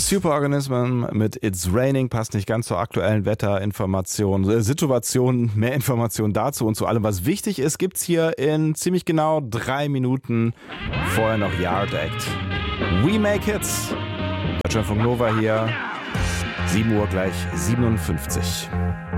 Superorganismen mit It's Raining passt nicht ganz zur aktuellen Wetterinformation, Situation. Mehr Informationen dazu und zu allem, was wichtig ist, gibt's hier in ziemlich genau 3 Minuten. Vorher noch Yard Act. We Make Hits. Deutschlandfunk Nova hier. 7 Uhr gleich 57.